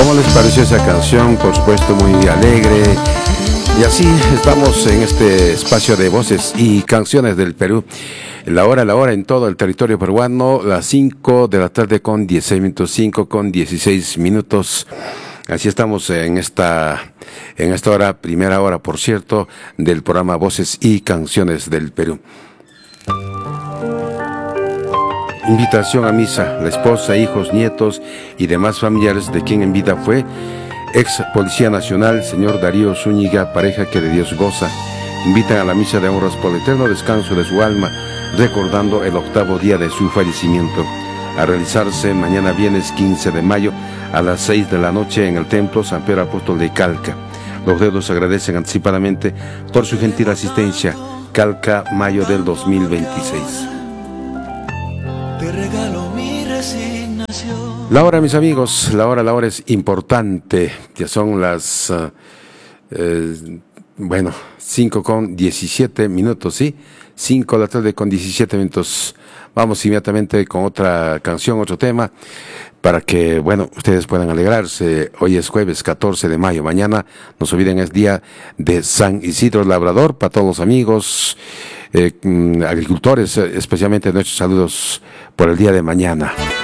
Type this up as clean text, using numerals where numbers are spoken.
¿Cómo les pareció esa canción? Por supuesto, muy alegre. Y así estamos en este espacio de voces y canciones del Perú. La hora en todo el territorio peruano, las 5 de la tarde con 16 minutos, 5 con 16 minutos. Así estamos en esta hora, primera hora, por cierto, del programa Voces y Canciones del Perú. Invitación a misa. La esposa, hijos, nietos y demás familiares de quien en vida fue ex Policía Nacional, señor Darío Zúñiga, pareja que de Dios goza, invitan a la misa de honras por el eterno descanso de su alma, recordando el 8º día de su fallecimiento, a realizarse mañana viernes 15 de mayo a las 6 de la noche en el Templo San Pedro Apóstol de Calca. Los dedos agradecen anticipadamente por su gentil asistencia. Calca, mayo del 2026. Te regalo mi resignación. La hora, mis amigos, la hora es importante. Ya son las 5 con 17 minutos, ¿sí? 5 de la tarde con 17 minutos. Vamos inmediatamente con otra canción, otro tema, para que, ustedes puedan alegrarse. Hoy es jueves 14 de mayo. Mañana, no se olviden, es día de San Isidro Labrador. Para todos los amigos, agricultores, especialmente nuestros saludos por el día de mañana.